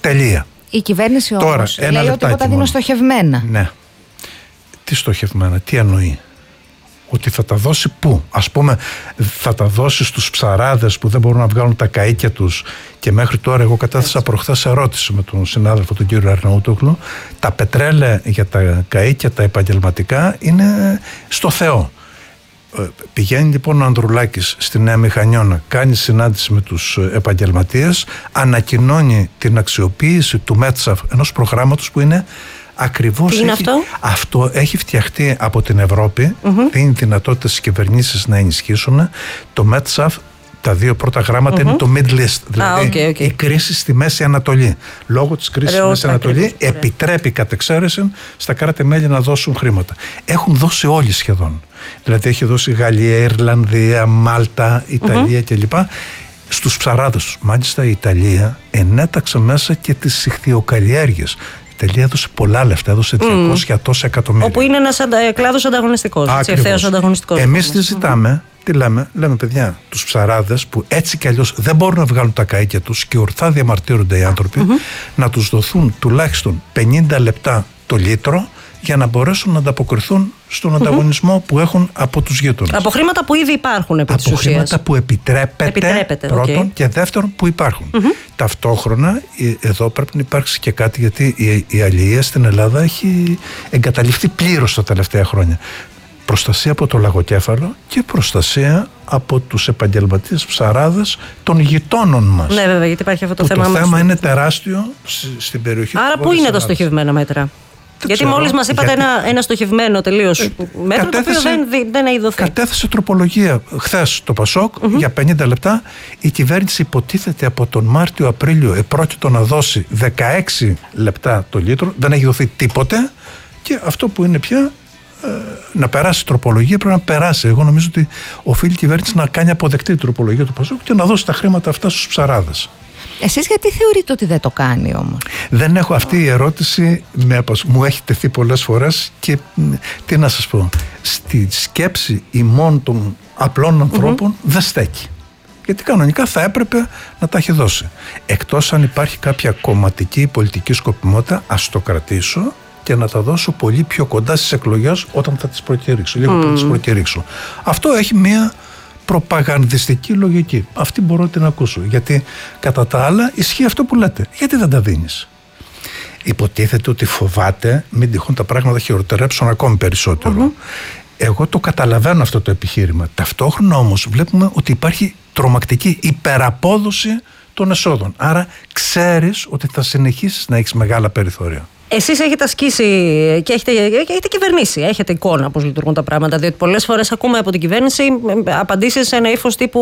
Τελεία. Η κυβέρνηση όμως λέει ότι εγώ τα δίνω στοχευμένα. Ναι. Τι στοχευμένα, τι εννοεί? Ότι θα τα δώσει πού? Ας πούμε, θα τα δώσει στους ψαράδες που δεν μπορούν να βγάλουν τα καΐκια τους, και μέχρι τώρα εγώ κατέθεσα προχθές ερώτηση με τον συνάδελφο τον κύριο Αρναούτογλου. Τα πετρέλαια για τα καΐκια τα επαγγελματικά είναι στο Θεό. Πηγαίνει λοιπόν ο Ανδρουλάκης στη Νέα Μηχανιώνα, κάνει συνάντηση με τους επαγγελματίες, ανακοινώνει την αξιοποίηση του ΜΕΤΣΑΦ, ενός προγράμματος που είναι ακριβώς. Τι είναι αυτό? Αυτό έχει φτιαχτεί από την Ευρώπη, δίνει δυνατότητα στις κυβερνήσεις να ενισχύσουν. Το ΜΕΤΣΑΦ, τα δύο πρώτα γράμματα είναι το Middle East, δηλαδή η κρίση στη Μέση Ανατολή. Λόγω της κρίσης στη Μέση Ανατολή επιτρέπει κατ' εξαίρεση στα κράτη-μέλη να δώσουν χρήματα. Έχουν δώσει όλοι σχεδόν. Δηλαδή έχει δώσει Γαλλία, Ιρλανδία, Μάλτα, Ιταλία κλπ. Στους ψαράδες τους. Μάλιστα η Ιταλία ενέταξε μέσα και τις ιχθυοκαλλιέργειες. Η Ιταλία έδωσε πολλά λεφτά, έδωσε 200 τόσα εκατομμύρια. Όπου είναι ένας κλάδος ανταγωνιστικός. Ευθέως ανταγωνιστικός. Εμείς τι ζητάμε? Τι λέμε? Λέμε, παιδιά, τους ψαράδες που έτσι κι αλλιώς δεν μπορούν να βγάλουν τα καΐκια τους και ορθά διαμαρτύρονται οι άνθρωποι, να τους δοθούν τουλάχιστον 50 λεπτά το λίτρο για να μπορέσουν να ανταποκριθούν στον ανταγωνισμό που έχουν από τους γείτονες. Από χρήματα που ήδη υπάρχουν επί της ουσίας. Από χρήματα που επιτρέπεται πρώτον, και δεύτερον που υπάρχουν. Ταυτόχρονα εδώ πρέπει να υπάρξει και κάτι, γιατί η αλληλεία στην Ελλάδα έχει εγκαταλειφθεί πλήρως τα τελευταία χρόνια. Προστασία από το λαγοκέφαλο και προστασία από τους επαγγελματίες ψαράδες των γειτόνων μας. Ναι, βέβαια, γιατί υπάρχει αυτό το θέμα. Το θέμα είναι τεράστιο στην περιοχή. Άρα πού είναι τα στοχευμένα μέτρα? Γιατί μόλις μας είπατε ένα στοχευμένο τελείως μέτρο, το οποίο δεν έχει δοθεί. Κατέθεσε τροπολογία χθες το ΠΑΣΟΚ για 50 λεπτά. Η κυβέρνηση υποτίθεται από τον Μάρτιο-Απρίλιο επρόκειτο να δώσει 16 λεπτά το λίτρο. Δεν έχει δοθεί τίποτε. Και αυτό που είναι πια να περάσει η τροπολογία πρέπει να περάσει. Εγώ νομίζω ότι οφείλει η κυβέρνηση να κάνει αποδεκτή η τροπολογία του ΠΑΣΟΚ και να δώσει τα χρήματα αυτά στους ψαράδες. Εσείς γιατί θεωρείτε ότι δεν το κάνει όμως? Δεν έχω, αυτή η ερώτηση μου έχει τεθεί πολλές φορές και τι να σας πω, στη σκέψη ημών των απλών ανθρώπων δεν στέκει. Γιατί κανονικά θα έπρεπε να τα έχει δώσει. Εκτός αν υπάρχει κάποια κομματική πολιτική σκοπιμότητα, ας το κρατήσω και να τα δώσω πολύ πιο κοντά στις εκλογές όταν θα τις προκηρύξω, λίγο πριν τις προκηρύξω. Αυτό έχει μία προπαγανδιστική λογική. Αυτή μπορώ να την ακούσω. Γιατί κατά τα άλλα ισχύει αυτό που λέτε. Γιατί δεν τα δίνεις? Υποτίθεται ότι φοβάται μην τυχόν τα πράγματα χειροτερέψουν ακόμη περισσότερο. Εγώ το καταλαβαίνω αυτό το επιχείρημα. Ταυτόχρονα όμως βλέπουμε ότι υπάρχει τρομακτική υπεραπόδοση των εσόδων. Άρα ξέρεις ότι θα συνεχίσεις να έχεις μεγάλα περιθώρια. Εσείς έχετε ασκήσει και έχετε κυβερνήσει, έχετε εικόνα πώς λειτουργούν τα πράγματα. Διότι πολλές φορές ακούμε από την κυβέρνηση απαντήσεις σε ένα ύφος τύπου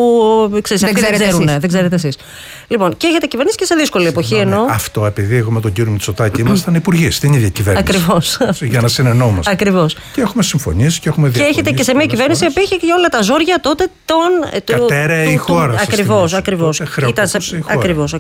δεν ξέρετε εσείς. Λοιπόν, και έχετε κυβερνήσει και σε δύσκολη εποχή εννοώ. Αυτό επειδή εγώ με τον κύριο Μητσοτάκη ήμασταν υπουργοί στην ίδια κυβέρνηση. Ακριβώς. Για να συνεννοούμαστε. Ακριβώς. Και έχουμε συμφωνήσει και έχουμε διαφωνήσει. Και έχετε και σε μια κυβέρνηση που είχε και όλα τα ζόρια τότε των. Κατέρεε η χώρα. Ακριβώς. Ακριβώς.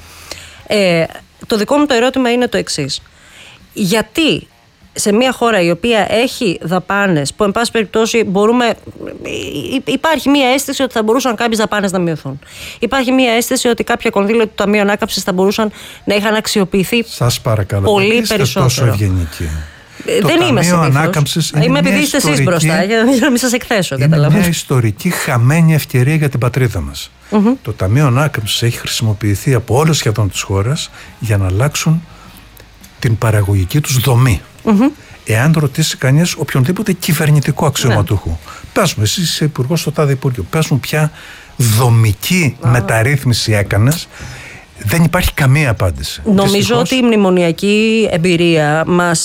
Το δικό μου το ερώτημα είναι το εξής. Γιατί σε μια χώρα η οποία έχει δαπάνες που εν πάση περιπτώσει υπάρχει μια αίσθηση ότι θα μπορούσαν κάποιες δαπάνες να μειωθούν. Υπάρχει μια αίσθηση ότι κάποια κονδύλια του Ταμείου Ανάκαμψης θα μπορούσαν να είχαν αξιοποιηθεί πολύ περισσότερο. Τόσο ευγενική. Δεν είμαι συνήθως. Είμαι επειδή είστε εσείς μπροστά, για να μην σας εκθέσω. Είναι μια ιστορική χαμένη ευκαιρία για την πατρίδα μας. Το Ταμείο Ανάκαμψης έχει χρησιμοποιηθεί από όλες σχεδόν τις χώρες για να αλλάξουν την παραγωγική τους δομή. Εάν ρωτήσει κανείς οποιονδήποτε κυβερνητικό αξιωματούχο, πες μου, εσύ είσαι υπουργός στο τάδε υπουργείο, πες μου ποια δομική μεταρρύθμιση έκανες, δεν υπάρχει καμία απάντηση. Νομίζω ότι η μνημονιακή εμπειρία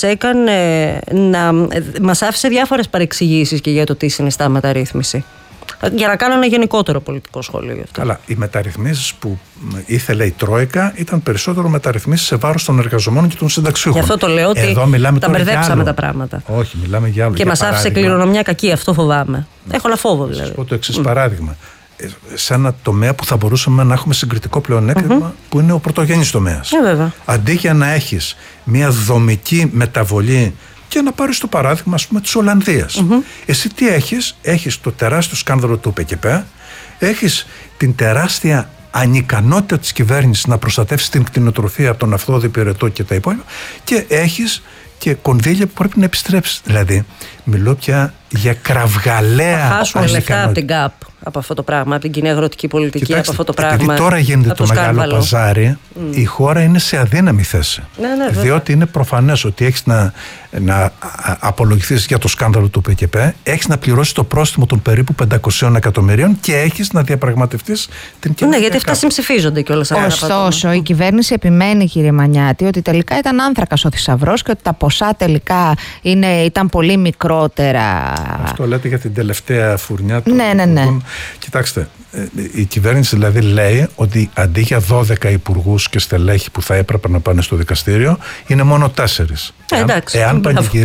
μας άφησε διάφορες παρεξηγήσεις και για το τι συνιστά μεταρρύθμιση. Για να κάνω ένα γενικότερο πολιτικό σχόλιο γι' αυτό. Καλά, οι μεταρρυθμίσεις που ήθελε η Τρόικα ήταν περισσότερο μεταρρυθμίσεις σε βάρος των εργαζομένων και των συνταξιούχων. Γι' αυτό το λέω ότι τα μπερδέψαμε τα πράγματα. Όχι, μιλάμε για άλλο. Και μας άφησε κληρονομιά κακή, αυτό φοβάμαι. Έχω ένα φόβο δηλαδή. Θα σας πω το εξής παράδειγμα. Σε ένα τομέα που θα μπορούσαμε να έχουμε συγκριτικό πλεονέκτημα, που είναι ο πρωτογενής τομέας. Αντί για να έχεις μια δομική μεταβολή. Και να πάρεις το παράδειγμα, ας πούμε, της Ολλανδίας. Εσύ τι έχεις? Έχεις το τεράστιο σκάνδαλο του ΠΚΠ, έχεις την τεράστια ανικανότητα της κυβέρνησης να προστατεύσει την κτηνοτροφία από τον αυθόδη πυρετό και τα υπόλοιπα, και έχεις και κονδύλια που πρέπει να επιστρέψει. Δηλαδή, μιλώ πια για κραυγαλαία. Θα χάσουμε λεφτά από την ΚΑΠ, από αυτό το πράγμα, από την κοινή αγροτική πολιτική. Κοιτάξτε, από αυτό το πράγμα. Επειδή τώρα γίνεται το μεγάλο παζάρι, η χώρα είναι σε αδύναμη θέση. Ναι, διότι είναι προφανές ότι έχεις να απολογηθείς για το σκάνδαλο του ΠΚΠ, έχεις να πληρώσεις το πρόστιμο των περίπου 500 εκατομμυρίων και έχεις να διαπραγματευτείς την κοινωνία. Ναι, γιατί αυτά συμψηφίζονται κιόλας. Ωστόσο, η κυβέρνηση επιμένει, κύριε Μανιάτη, ότι τελικά ήταν άνθρακας ο θησαυρός και ότι τα ποσά τελικά ήταν πολύ μικρότερα. Αυτό λέτε για την τελευταία φουρνιά του. Ναι. Κοιτάξτε, η κυβέρνηση δηλαδή λέει ότι αντί για 12 υπουργούς και στελέχη που θα έπρεπε να πάνε στο δικαστήριο, είναι μόνο 4. Εντάξει. Εάν